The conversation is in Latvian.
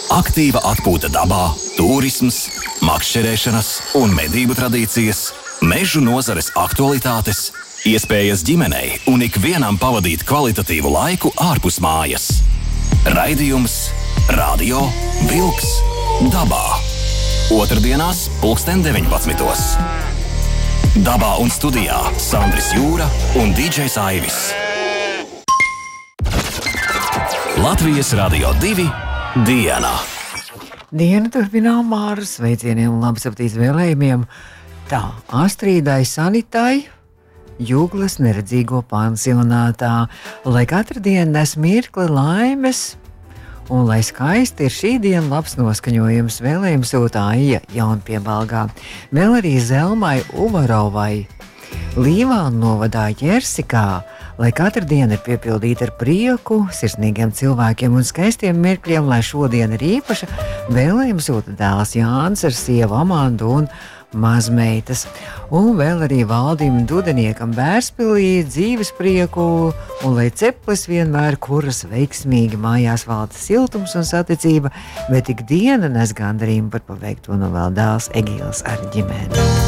Aktīva atpūta dabā, turisms, makšķerēšanas un medību tradīcijas, mežu nozares aktualitātes, iespējas ģimenei un ikvienam pavadīt kvalitatīvu laiku ārpus mājas. Raidījums Radio Vilks dabā. Otrdienās 19:00. Dabā un studijā Sandris Jūra un DJs Aivis. Latvijas Radio 2 diena. Diena turpinām ar sveicieniem un labsapratīts vēlējumiem. Tā, Astrīdai Sanitai, Jūglas neredzīgo pansionātā, lai katra diena nes mirkli laimes, un lai skaisti ir šī diena labs noskaņojums, vēlējums sūtā Ija Jaunpiebalgā. Vēl arī Zelmai Uvarovai, Līvānu novadā Jersikā, lai katra diena ir piepildīta ar prieku, sirsnīgiem cilvēkiem un skaistiem mirkļiem, lai šodien ir īpaša, vēlējums sūta dēls Jānis ar sievu Amandu un mazmeitas. Un vēl arī Valdim Dudeniekam Bērspilī dzīves prieku, un lai ceplis vienmēr kuras veiksmīgi mājās valda siltums un saticība, bet ik diena nes gandarījumu par paveikto no vēl dēls Egīls ar ģimeni.